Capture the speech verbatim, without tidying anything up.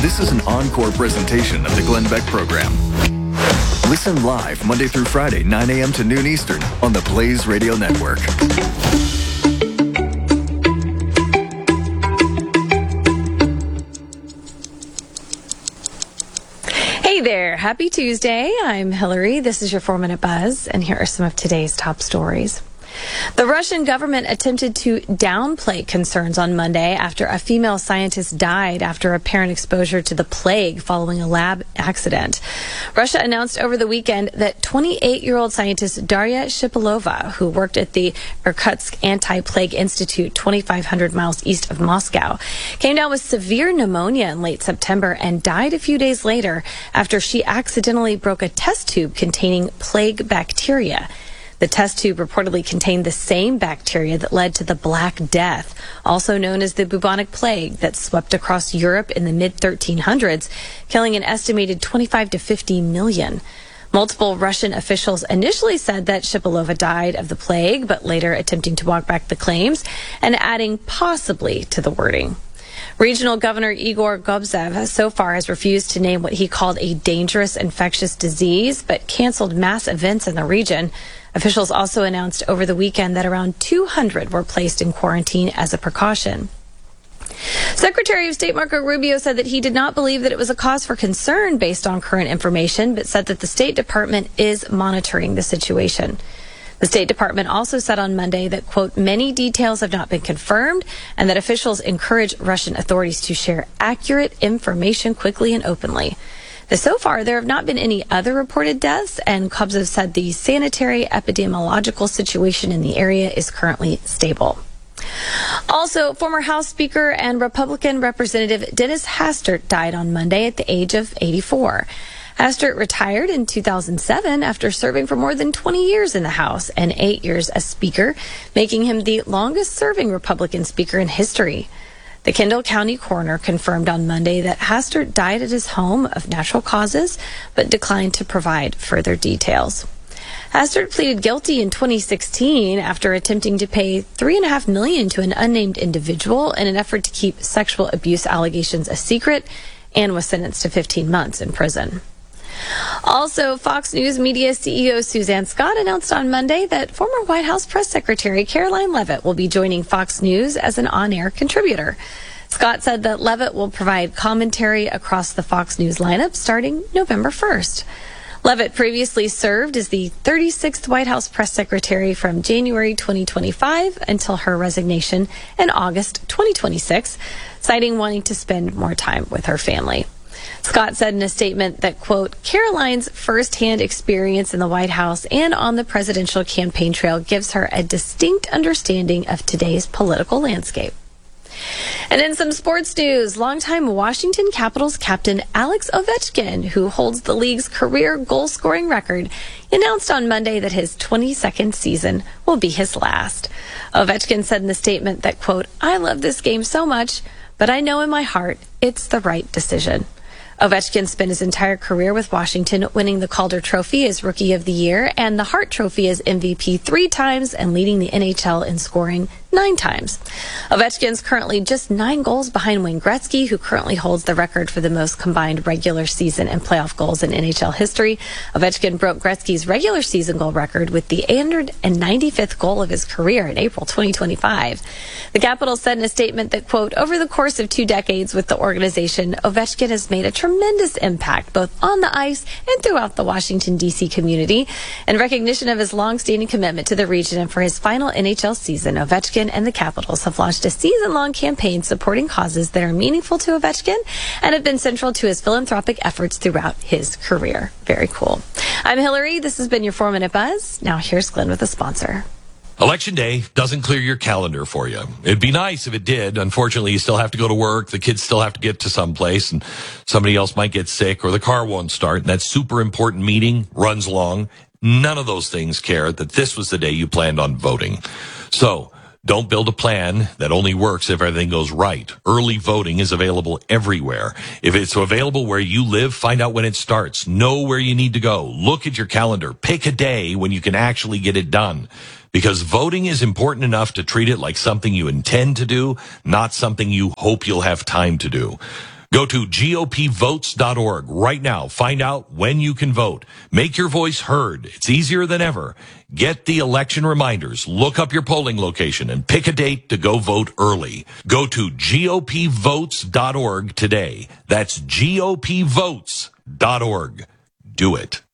This is an encore presentation of the Glenn Beck Program. Listen live Monday through Friday, nine a.m. to noon Eastern on the Blaze Radio Network. Hey there, happy Tuesday. I'm Hillary. This is your four-minute buzz, and here are some of today's top stories. The Russian government attempted to downplay concerns on Monday after a female scientist died after apparent exposure to the plague following a lab accident. Russia announced over the weekend that twenty-eight-year-old scientist Daria Shipilova, who worked at the Irkutsk Anti-Plague Institute twenty-five hundred miles east of Moscow, came down with severe pneumonia in late September and died a few days later after she accidentally broke a test tube containing plague bacteria. The test tube reportedly contained the same bacteria that led to the Black Death, also known as the bubonic plague, that swept across Europe in the mid thirteen hundreds, killing an estimated twenty-five to fifty million. Multiple Russian officials initially said that Shipilova died of the plague, but later attempting to walk back the claims and adding possibly to the wording. Regional Governor Igor Gobzev so far has refused to name what he called a dangerous infectious disease, but canceled mass events in the region. Officials also announced over the weekend that around two hundred were placed in quarantine as a precaution. Secretary of State Marco Rubio said that he did not believe that it was a cause for concern based on current information, but said that the State Department is monitoring the situation. The State Department also said on Monday that, quote, many details have not been confirmed and that officials encourage Russian authorities to share accurate information quickly and openly. So far, there have not been any other reported deaths, and Kobzev said the sanitary epidemiological situation in the area is currently stable. Also, former House Speaker and Republican Representative Dennis Hastert died on Monday at the age of eighty-four. Hastert retired in two thousand seven after serving for more than twenty years in the House and eight years as Speaker, making him the longest-serving Republican Speaker in history. The Kendall County coroner confirmed on Monday that Hastert died at his home of natural causes, but declined to provide further details. Hastert pleaded guilty in twenty sixteen after attempting to pay three and a half million dollars to an unnamed individual in an effort to keep sexual abuse allegations a secret, and was sentenced to fifteen months in prison. Also, Fox News Media C E O Suzanne Scott announced on Monday that former White House Press Secretary Caroline Leavitt will be joining Fox News as an on-air contributor. Scott said that Leavitt will provide commentary across the Fox News lineup starting November first. Leavitt previously served as the thirty-sixth White House Press Secretary from January twenty twenty-five until her resignation in August twenty twenty-six, citing wanting to spend more time with her family. Scott said in a statement that, quote, Caroline's firsthand experience in the White House and on the presidential campaign trail gives her a distinct understanding of today's political landscape. And in some sports news, longtime Washington Capitals captain Alex Ovechkin, who holds the league's career goal-scoring record, announced on Monday that his twenty-second season will be his last. Ovechkin said in the statement that, quote, I love this game so much, but I know in my heart it's the right decision. Ovechkin spent his entire career with Washington, winning the Calder Trophy as Rookie of the Year and the Hart Trophy as M V P three times and leading the N H L in scoring nine times. Ovechkin's currently just nine goals behind Wayne Gretzky, who currently holds the record for the most combined regular season and playoff goals in N H L history. Ovechkin broke Gretzky's regular season goal record with the eight hundred ninety-fifth goal of his career in April twenty twenty-five. The Capitals said in a statement that, quote, over the course of two decades with the organization, Ovechkin has made a tremendous impact both on the ice and throughout the Washington, D C community. In recognition of his long-standing commitment to the region and for his final N H L season, Ovechkin and the Capitals have launched a season-long campaign supporting causes that are meaningful to Ovechkin and have been central to his philanthropic efforts throughout his career. Very cool. I'm Hillary. This has been your four-minute buzz. Now here's Glenn with a sponsor. Election day doesn't clear your calendar for you. It'd be nice if it did. Unfortunately, you still have to go to work. The kids still have to get to someplace, and somebody else might get sick, or the car won't start, and that super important meeting runs long. None of those things care that this was the day you planned on voting. So, don't build a plan that only works if everything goes right. Early voting is available everywhere. If it's available where you live, find out when it starts. Know where you need to go. Look at your calendar. Pick a day when you can actually get it done. Because voting is important enough to treat it like something you intend to do, not something you hope you'll have time to do. Go to G O P votes dot org right now. Find out when you can vote. Make your voice heard. It's easier than ever. Get the election reminders. Look up your polling location and pick a date to go vote early. Go to G O P votes dot org today. That's G O P votes dot org. Do it.